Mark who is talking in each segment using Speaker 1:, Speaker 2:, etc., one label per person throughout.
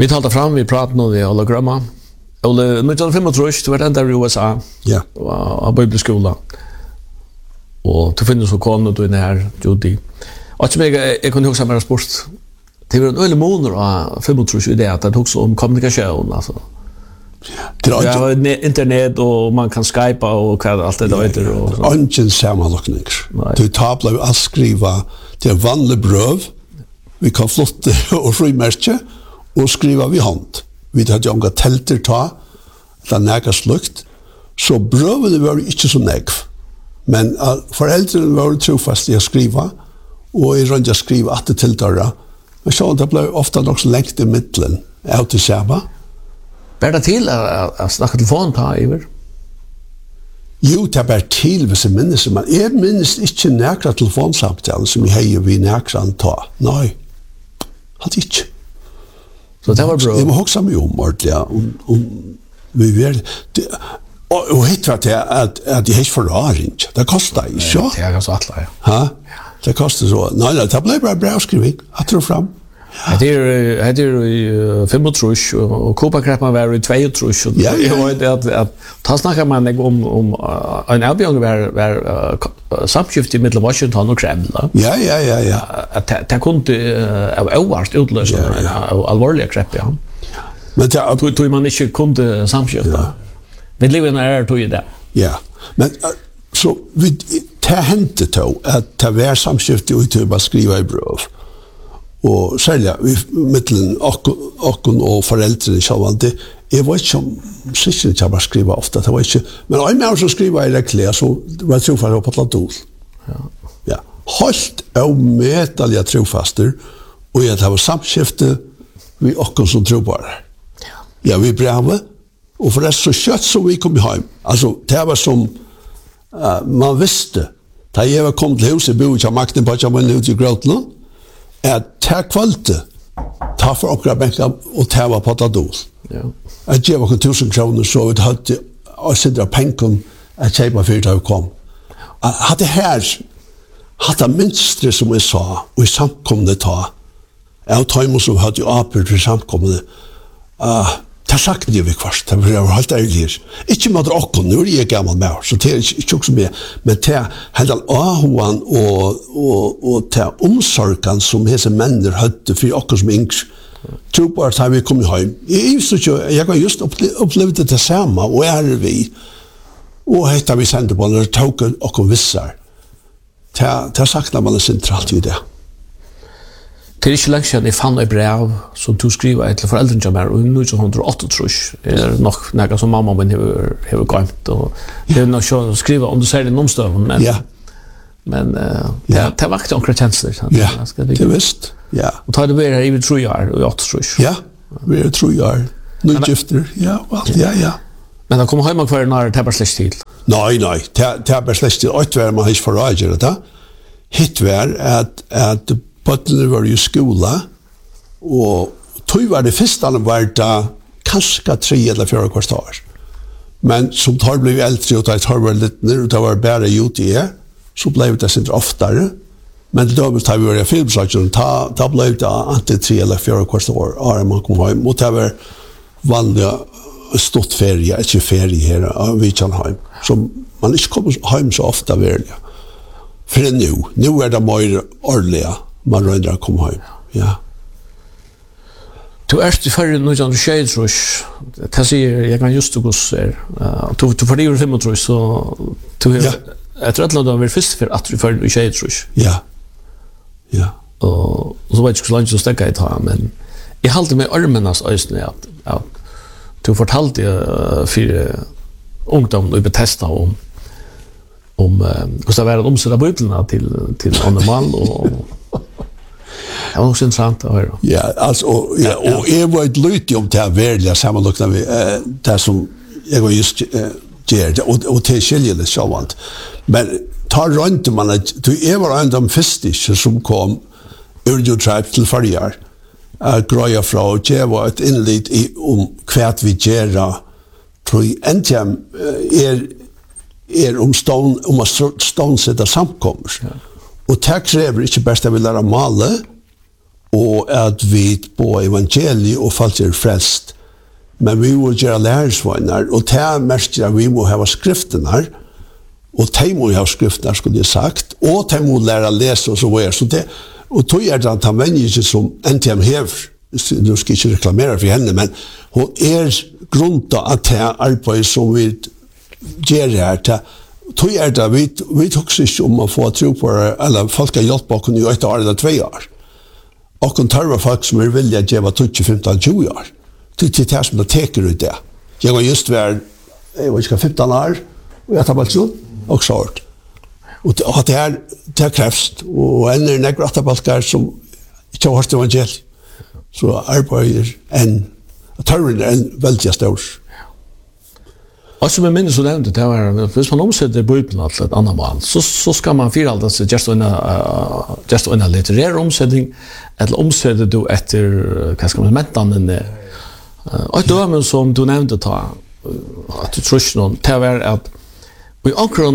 Speaker 1: Vi talte fram, vi pratet nå i Ola Grømma. Ola, 1935, du var enda i USA, av bibelskola. Og du finner så kone, du er her, Judy. Og ikke meg, jeg kunne huske mer spørst. Det var en øyelig måneder av 35 i det, at det også om kommunikasjon, altså. Det er internet, og man kan Skype, og hva alt det der.
Speaker 2: Det er ikke sammenlokninger. Du tar ble å skrive til vanlig brøv, vi kan flotte og frimerke, og skrive ved hånd. Vi hadde jo omgått telter ta, det nægget slukt, så brøvene var ikke så negv. Men foreldrene var trofast i å skrive, og i rundt å skrive at det tiltører. Men så det ble ofte nok så lengt i midtelen, av til Seba.
Speaker 1: Bär det till att snacka telefon på Iver?
Speaker 2: Jo, det bär till hvis jeg minnes, men jeg minnes ikke nækra telefonsamtalen som jeg heier vi nækra ta. Nei, hadde ikke.
Speaker 1: Så det var bra.
Speaker 2: Jeg må huske meg ordentlig, om vi vil. Og hitt var det at jeg ikke forraring. Det kostet ikke.
Speaker 1: Det er ganske atla, ja.
Speaker 2: Ja, det kostet så. Nei, det ble bare brevskriving. Jeg tror fram.
Speaker 1: Det er i 35, og Kuba-kreppen var i 22.
Speaker 2: Ja.
Speaker 1: At da snakker man om en avbjørn var samskift i middel Washington og Kreml.
Speaker 2: Ja.
Speaker 1: Det kunne av overst utløse av alvorlige krepp, ja.
Speaker 2: Men det
Speaker 1: tog man ikke kunne samskifte. Men livet tog i det.
Speaker 2: Ja, men så det hendte to at det var samskifte ut til å skrive i brøv. Og særlig, mittelen okken og foreldrene sjåvande, jeg var ikke sikkert ikke bare skriva ofte, det var ikke, men en mer som skriva i rekkelig, så var jeg trofast på Atlantul. Ja. Helt avmedelig trofaster, og jeg var samskifte vi okken som trobare. Ja, vi brevet, og for det så kjøtt som vi kom hjem. Altså, det var som man visste, da jeg var kommet til huset, bo ikke av makten på at jeg var ute i Grøtland, at ta kvalte, ta for okra benka og ta var på Atadol. At jeg var 1000 kroner, så vi hadde å sidra penken at kjeipa fyrir da vi kom. Hadde her, hadde minstre som jeg sa, og i samkomne ta, jeg og Taimo som hadde jo aper til samkomne, det sagt jeg vi kvart, det var helt ærlig. Ikke med dere, nå er jeg gammel med, så det er ikke så mye, men det er helt ahoan og til omsorgen som hese menner hadde for dere som yngre. Tror bare at vi kom hjem. Jeg har just opplevd det samme, og vi. Og hette vi sendte på når det tok dere visser. Det sakner man sentralt i det. Det er ikke lenge siden jeg fann et brev som du skriver til foreldrene til meg, og 1908 tror jeg nok noe som mamma min har glemt, og det er nok å skrive om du ser din omstøven, men det var ikke omkring kjensler. Ja, det er visst, ja.
Speaker 1: Og tar det bare her i 3 år, og 8 tror jeg.
Speaker 2: Ja, vi er 3 år, nødgifter, ja.
Speaker 1: Men da kommer hjemme hver når det er bare slett til?
Speaker 2: Nei, det er bare slett til, og ikke man ikke forrager det. Hitt var at bøttene var i skola, og tog var det første var det kanskje 3 eller 4 kvartal. Men som tar ble eldre, og tar var litt ned, og det var bare gjort i så ble det sin oftere. Men det dømes tar vi var i filmsaken, da ble det antingen 3 eller 4 kvartal år man kom hjem, og det var vanlig stort ferie, ikke ferie her, vi kan hjem. Så man ikke kommer hjem så ofte, virkelig. For nå er det mer ordentlig, man røyner å komme hjem, ja.
Speaker 1: Du er til færre noe som du skjer, tror jeg. Det sier, jeg kan just hos her. Du får det jo 35, så du har, jeg tror at du har vært først for at du færre noe skjer, tror jeg. Ja. Og så var det ikke så langt å stekke i ta, men jeg halte med armenes øyne at du fortalte for ungdom og betesta om hvordan det var å omsette bøyblene til andre mann, og det var også interessant å høre. Ja, altså, og jeg var et lydig om det her verdelige sammenlukne med det som jeg var just gjør, og til skiljelig sjåvand. Men ta rundt man, jeg var en av de første som kom Urdu-tribe til Farjar, grøya fra og gjøre et innlitt om hva vi gjør, tror jeg endtjem om å stånsette samkommer. Og det krever ikke bare at vi lærer male,
Speaker 2: og at vi på evangeliet og falsker frelst. Men vi må gjøre lærersvagnar, og det er mest at vi må ha skriftene, og de må ha skriftene, skulle jeg sagt, og de må lære å lese og så videre. Så det, og tog det at han mennesker som NTM hever, nu skal jeg ikke reklamere for henne, men hun grunnt av at det arbeid som vi gjør her til. Tog det, vi tog ikke om å få tro på det, eller folk har hjulpet oss i 8 år eller 2 år. Og hun tar folk som vilja gjøre 15-20 år. Det er det som det teker ut det. Jeg var just ved, jeg var ikke 15 år, og jeg tar bare sånn, og så hørt. Og det er krefst, og en nekker atabalkar som ikke har hørt evangeliet. Så arbeider tørren en veldig stor.
Speaker 1: Og som jeg minnes og nevnte, det var, hvis man omsetter Bibelen til et annet mål, så skal man fyre alt det, just en litterær omsetning, eller omsetter du etter, hva skal man mentene, og et døme som du nevnte ta, at du tror ikke noen, det var at i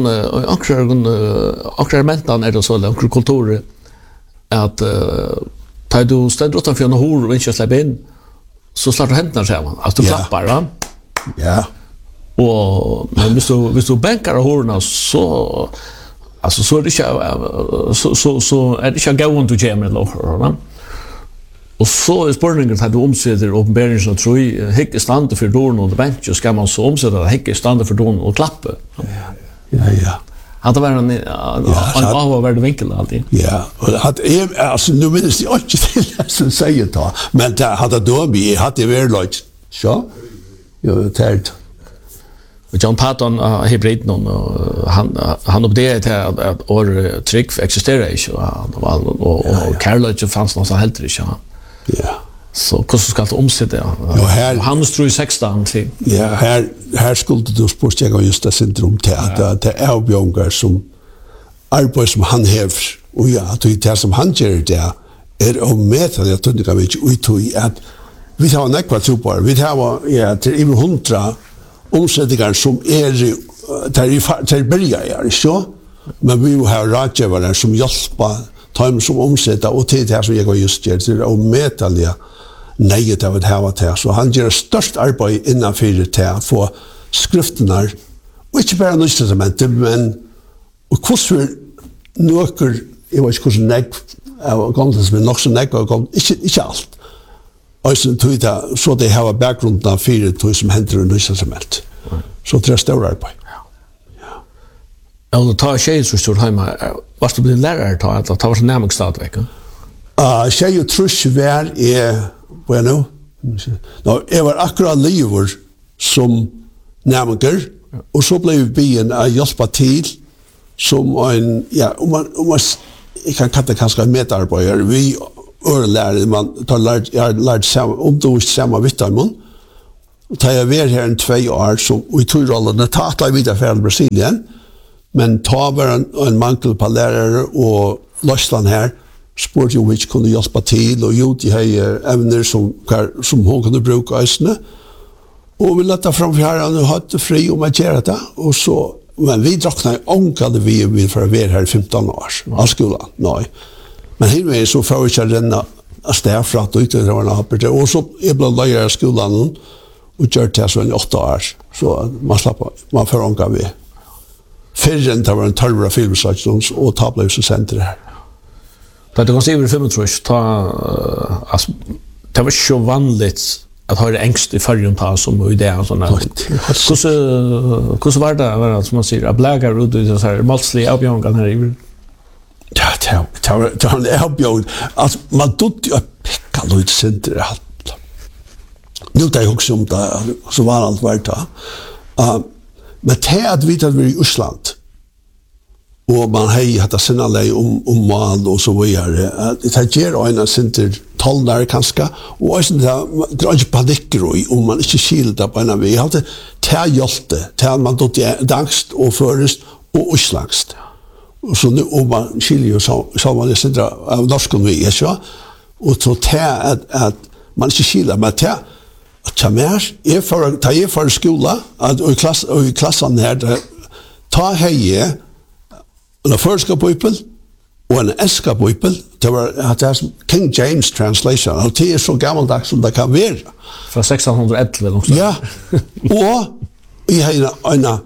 Speaker 1: akkurat mentene det så, akkurat kulturer, at da du stender utenfor en hår og ikke slipper inn, så slår du hendene sammen, at du klapper, va?
Speaker 2: Ja.
Speaker 1: Og men hvis du bänker horna så alltså så är det inte så är det inte gående till jämna locker, och så är spårningen att du omsätter uppenbarelsen och tror häcke standa för dörren och bänk, ska man så omsätta häcke standa för dörren och klappa.
Speaker 2: Ja.
Speaker 1: Hade varit en avvärd vinkel alltid.
Speaker 2: Ja, och alltså nu minns det inte till som säger det, men det hade då vi hade väl lite så. Jo, tärt.
Speaker 1: John Patton hybrid han uppdaterade till att or trick existerar inte och Carolage fanns någon så helt inte.
Speaker 2: Ja.
Speaker 1: Så hur ska det omsätta?
Speaker 2: Ja, här
Speaker 1: han tror 16 till.
Speaker 2: Ja, här skulle du spårstega just det syndrom till att det är avbjörngar som arbetar som han häver, och ja, det som han gör det är om med att jag tror vi ut att vi har en ekvator, vi har till över 100 omsättningar som där börjar så, men vi har rådgivare som hjälper dem som omsätter, och till det som jag just gör till att mäta neget av att ha det. Så han gör störst arbete innanför det att få skrifterna, och inte bara Nytestamentet, men och kurser några, jag vet inte hur neg av gamla men nog så neg av inte allt. Alltså så det har bakgrunden för det som händer i Nytestamentet. Så det är stor arbete.
Speaker 1: Ja, och ta tjejer så står hemma. Varst du din lärare ta var så närmast stadväck?
Speaker 2: Tjejer trus var bueno. Jag var akkurat lever som närmager, och så blev byen att hjälpa till som en, ja, om man jag kan kalla det kanske en medarbetare. Vi lärare man tar lärt samma om du samma vitamon. Och jag var här en 2 år som vi tog rollen att ta vidare från Brasilien, men ta var en mankel på lärare, och Lossland här spurte ju vilka kunde hjälpa till, och gjort de här ämnen som hon kunde bruka ösne, och vi lät framför här och hade fri om att göra det, och så, men vi dracknade ångade vi för att vara här 15 år av skolan, nej. Men här så får vi inte renna stäv för att utöva, och så är bland lärare i skolan och gör det så i 8 år, så man får ånga vi. Fyrren det var en 12 filmsaktions, och ta blev så sent det här.
Speaker 1: Det kan se över 25 alltså det var så vanligt att ha det ängst i förrjun ta som idé och såna. Hur var det som man säger att blägar ut i så här malslig avbjörngan här i.
Speaker 2: Ja, det var en avbjörn. Alltså man tog ju picka lite sent det allt. Nu tar jag också om det så var allt värt det. Men det att vi tar i Island, och man har haft sina lej om mal och så vidare. Det ger en center tallnar kanske, och så det är inte paniker om man inte skilda på en vi hade hjälte till man då angst och förrest och uslagst. Och så nu om man skiljer så man det center av norskan vi är så, och så att man inte skilda med det att mer är för skola att i klassen här ta heje en förska bibel och en eska bibel det var som King James translation, og det så gammeldags som det kan være.
Speaker 1: Fra 1611 också.
Speaker 2: Ja, og jeg har en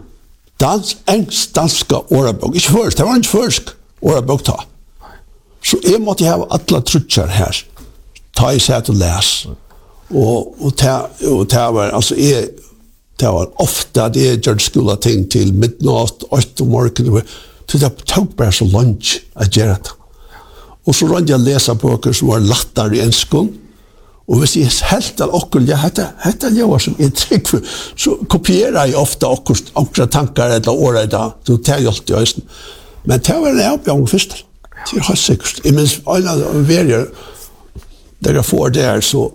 Speaker 2: danska årebok, ikke først, det var ikke først årebok ta. Så jeg måtte ha alle trutcher her, ta i seg til les. Og det var, altså, det var ofte at jeg gjør skola ting til midnatt, 8 om morgenen, så det tok bare så lunch at gjøre det. Og så rønte jeg lese bøker som var lattere i enskånd, og hvis jeg helt av okkur, ja, hette jeg som jeg trygg for, så kopierer jeg ofte okra tankar eller året da, så det er alltid høysen. Men det var en avbjørn først. Det er helt sikkert. Jeg minns, en av verger, der jeg får der, så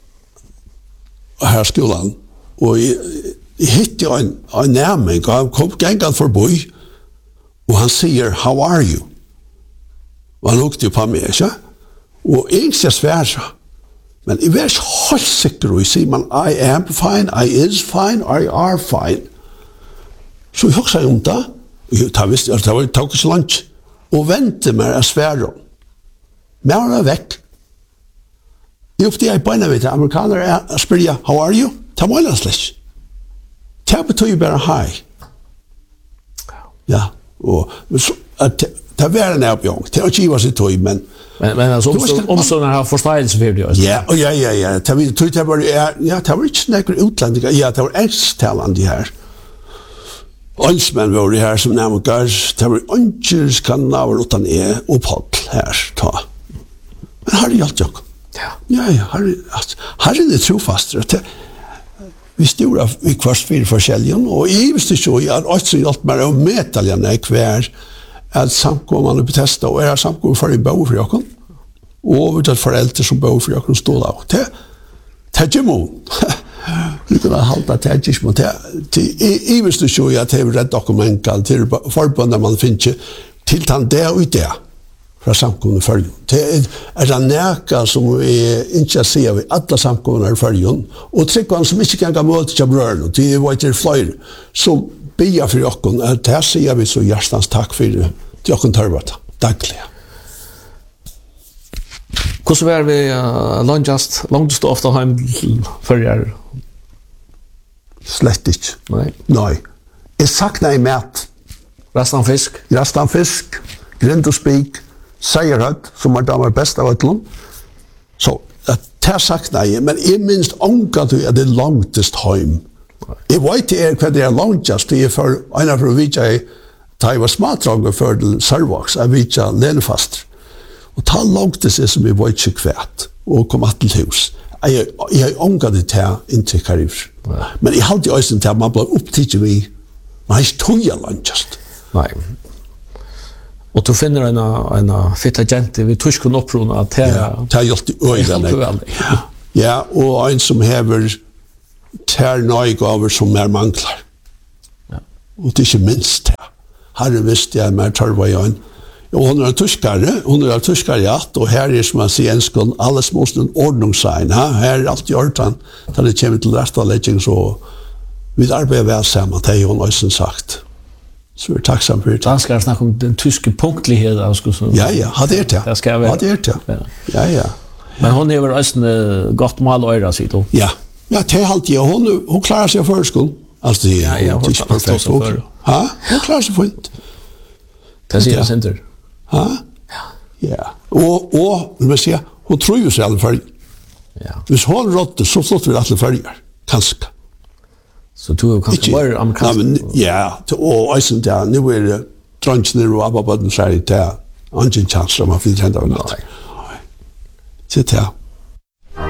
Speaker 2: her skolan, og jeg hittet en nærmeng, og han kom gengen forbi, og han sier, how are you? Og han lukte jo på meg, ikke? Og jeg ikke svært, men jeg var ikke helt sikker, og jeg sier man, I am fine, I is fine, I are fine. Så jeg husker om det, det var ikke så langt, og vente meg å svære. Men han var vekk. Jeg oppte jeg beina vet, amerikanere spør jeg, how are you? Det var en slags. Det betyr bare hei. Ja, og det var en avbjørn. Det var ikke givet sitt tøy, men
Speaker 1: altså omstående har forståelse for det.
Speaker 2: Ja. Det var ikke snakker utlendinger. Ja, det var engelsktalende her. Åndsmenn var det her som nærmere, det var ønsker skandinaver utan og Paul her. Men her er alt jo. Ja, her er det trofast. Vi stod av i kvart 4 forskjellige, og jeg visste ikke, jeg har også hjulpet meg å medtaljene hver at samkommende betesta, og jeg samkommende for en bau for jokken, og vi tatt foreldre som bau for jokken stod av. Det er ikke mån. Vi kunne halta det er ikke mån. Jeg visste ikke at jeg var rett dokumenter til forbundet man finner til den det og det fra samkommende følgen. Det er det næka som vi ikke ser ved alle samkommende følgen, og tryggvann som ikke kan gå mot til brøren, det var ikke flere som bia for jokken, det sier vi så hjertens takk for det, til jokken tørvet, daglig.
Speaker 1: Hvordan var vi langt stå ofte hjem før jeg?
Speaker 2: Slett ikke.
Speaker 1: Nei.
Speaker 2: Jeg sakna i mat.
Speaker 1: Rastan fisk,
Speaker 2: grind og spik, seierhøtt, som damer best av ætlom. Så, det sakna jeg, men jeg minst ångat at det er langtest hjem. Jeg vet ikke hva det er langtest, det er for en av å vite da jeg var smatranger for Sørvaks, jeg vet ikke lenefast. Og ta langtest er som jeg vet ikke kvært, og kom til hus. Jeg har ångat det til inntrykk her i. Men jeg halte også til at man ble opptidget vi, man har ikke tog langtest.
Speaker 1: Nei. Og du finner en fitta jente ved tyskun opprona at det
Speaker 2: er alltid øyne. Ja, og en som hever ter nøygaver som manglar. Og det er ikke minst det. Herre visste jeg mer tørva i øyn. Og hun er tyskare, ja, og her er som man sier enskånd, alles måste en ordningssegn. Her er alt i ordan, da det kommer til rettalegging, så vi arbeider vel sammen, det er hun også sagt. Så vi er takksam for det.
Speaker 1: Danskar snakker om den tyske punktlighet.
Speaker 2: Ja, det er det.
Speaker 1: Det skal være.
Speaker 2: Det er det. Ja.
Speaker 1: Men hun har også godt mal og øyre, sier du?
Speaker 2: Ja, det er alltid. Hun klarer seg for skolen. Altså,
Speaker 1: ja, hun har stått seg for.
Speaker 2: Hun klarer seg fint.
Speaker 1: Det sier jeg sinter.
Speaker 2: Ja. Og, vil jeg si, hun tror jo seg alle ferger.
Speaker 1: Ja.
Speaker 2: Hvis hun rådde, så flott vi alle ferger. Kanskje.
Speaker 1: Så du er kanskje bare amerikansk?
Speaker 2: Ja, og eisen til, nå er det drønnsner og abba bøtten seg til, han er ikke en chans om å finne hendt av natt. Til det.